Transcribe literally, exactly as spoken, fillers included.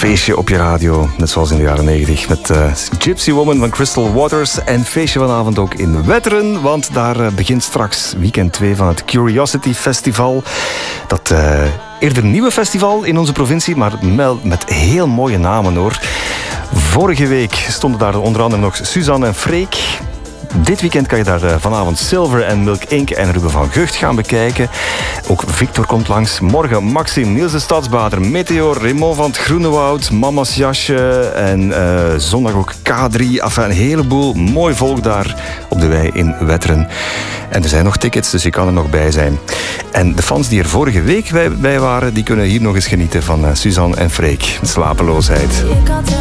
Feestje op je radio, net zoals in de jaren negentig, met uh, Gypsy Woman van Crystal Waters. En feestje vanavond ook in Wetteren, want daar uh, begint straks weekend twee van het Curiosity Festival. Dat uh, eerder een nieuwe festival in onze provincie, maar met heel mooie namen hoor. Vorige week stonden daar onder andere nog Suzanne en Freek. Dit weekend kan je daar vanavond Silver en Milk Inc en Ruben van Gucht gaan bekijken. Ook Victor komt langs. Morgen Maxime, Niels de Stadsbader, Meteor, Raymond van het Groenewoud, Mama's Jasje en uh, zondag ook K drie. Enfin, een heleboel mooi volk daar op de wei in Wetteren. En er zijn nog tickets, dus je kan er nog bij zijn. En de fans die er vorige week bij waren, die kunnen hier nog eens genieten van uh, Suzanne en Freek. Slapeloosheid.